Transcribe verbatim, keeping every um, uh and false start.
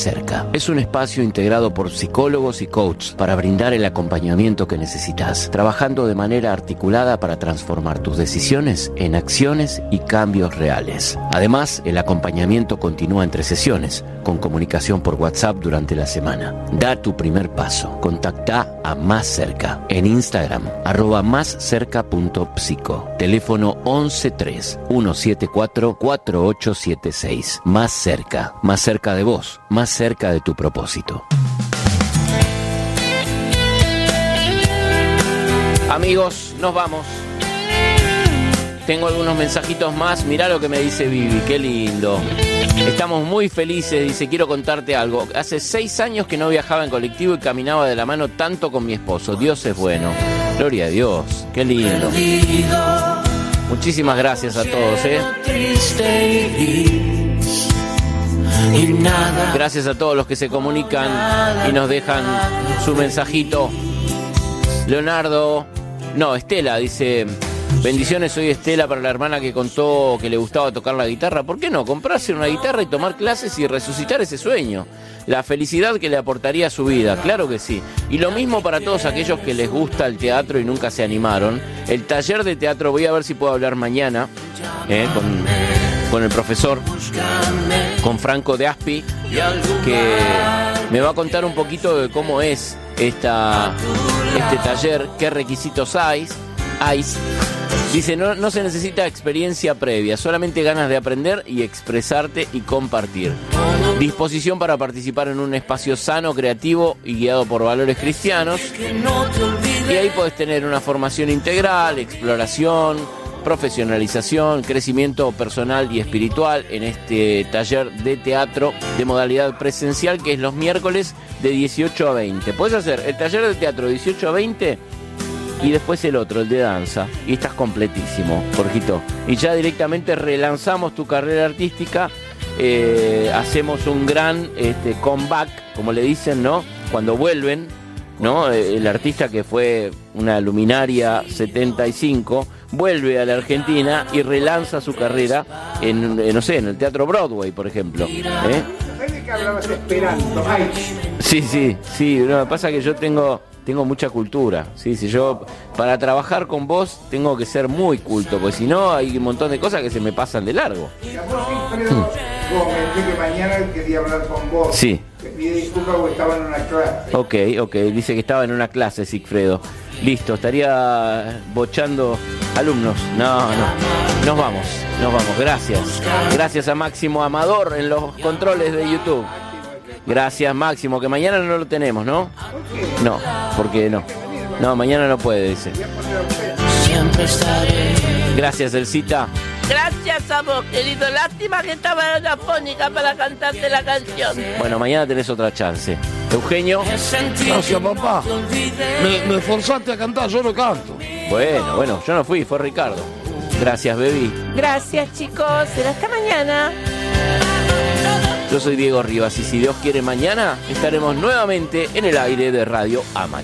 Cerca. Es un espacio integrado por psicólogos y coaches para brindar el acompañamiento que necesitas, trabajando de manera articulada para transformar tus decisiones en acciones y cambios reales. Además, el acompañamiento continúa entre sesiones, con comunicación por WhatsApp durante la semana. Da tu primer paso. Contacta a Más Cerca en Instagram, arroba más cerca punto psico. Teléfono once tres, uno siete cuatro, cuatro ocho siete seis. Más Cerca, más cerca de vos, más cerca de tu propósito. Amigos, nos vamos. Tengo algunos mensajitos más. Mirá lo que me dice Vivi, qué lindo. Estamos muy felices, dice, quiero contarte algo. Hace seis años que no viajaba en colectivo y caminaba de la mano tanto con mi esposo. Dios es bueno. Gloria a Dios, qué lindo. Muchísimas gracias a todos, ¿eh? Gracias a todos los que se comunican y nos dejan su mensajito. Leonardo, no, Estela dice: bendiciones, soy Estela, para la hermana que contó que le gustaba tocar la guitarra. ¿Por qué no? Comprarse una guitarra y tomar clases y resucitar ese sueño. La felicidad que le aportaría a su vida, claro que sí. Y lo mismo para todos aquellos que les gusta el teatro y nunca se animaron. El taller de teatro, voy a ver si puedo hablar mañana eh, con, con el profesor, con Franco de Aspi, que me va a contar un poquito de cómo es esta, este taller, qué requisitos hay. hay. Dice, no, no se necesita experiencia previa, solamente ganas de aprender y expresarte y compartir. Disposición para participar en un espacio sano, creativo y guiado por valores cristianos. Y ahí podés tener una formación integral, exploración, profesionalización, crecimiento personal y espiritual en este taller de teatro de modalidad presencial, que es los miércoles de dieciocho a veinte. Podés hacer el taller de teatro de dieciocho a veinte y después el otro, el de danza, y estás completísimo, Jorgito. Y ya directamente relanzamos tu carrera artística, eh, hacemos un gran este, comeback, como le dicen, ¿no? Cuando vuelven, ¿no? El artista que fue una luminaria setenta y cinco, vuelve a la Argentina y relanza su carrera en, en no sé, en el Teatro Broadway, por ejemplo. ¿Eh? ¿Sabes que hablabas esperando? Ay. Sí, sí, sí. Lo que pasa es que yo tengo... Tengo mucha cultura, sí, si yo para trabajar con vos tengo que ser muy culto, porque si no hay un montón de cosas que se me pasan de largo. Y a vos, Alfredo Gómez, que mañana quería hablar con vos. Sí. Te pide disculpas porque estaba en una clase. Ok, ok, dice que estaba en una clase, Sigfredo. Listo, estaría bochando alumnos. No, no, nos vamos, nos vamos, gracias. Gracias a Máximo Amador en los controles de YouTube. Gracias, Máximo, que mañana no lo tenemos, ¿no? ¿Por qué? No, porque no. No, mañana no puede, dice. Siempre estaré. Gracias, Elcita. Gracias a vos, querido. Lástima que estaba en la fónica para cantarte la canción. Bueno, mañana tenés otra chance. Eugenio. Gracias, papá. Me, me forzaste a cantar, yo no canto. Bueno, bueno, yo no fui, fue Ricardo. Gracias, baby. Gracias, chicos. Será hasta mañana. Yo soy Diego Rivas y si Dios quiere mañana estaremos nuevamente en el aire de Radio Amac.